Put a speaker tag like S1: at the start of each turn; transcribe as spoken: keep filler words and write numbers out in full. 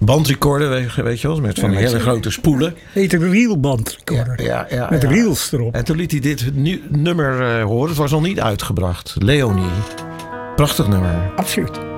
S1: bandrecorder, weet, weet je wel, met van die hele grote spoelen.
S2: Heet een reel bandrecorder.
S1: Ja, ja, ja,
S2: met
S1: ja.
S2: reels erop.
S1: En toen liet hij dit nu, nummer uh, horen. Het was nog niet uitgebracht. Leonie. Prachtig nummer.
S2: Absoluut.